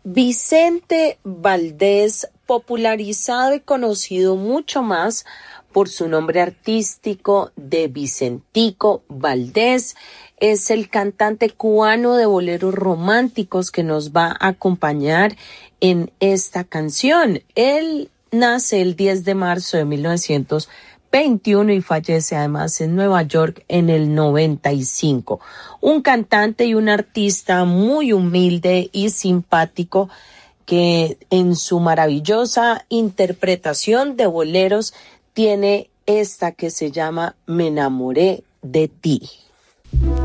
Vicente Valdés, popularizado y conocido mucho más por su nombre artístico de Vicentico Valdés, es el cantante cubano de boleros románticos que nos va a acompañar en esta canción. Él nace el 10 de marzo de 1921 y fallece además en Nueva York en el 95. Un cantante y un artista muy humilde y simpático que en su maravillosa interpretación de boleros tiene esta que se llama Me enamoré de ti.